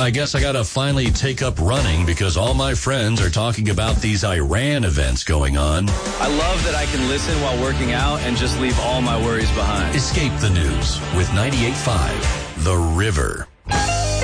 I guess I gotta finally take up running because all my friends are talking about these Iran events going on. I love that I can listen while working out and just leave all my worries behind. Escape the news with 98.5 The River.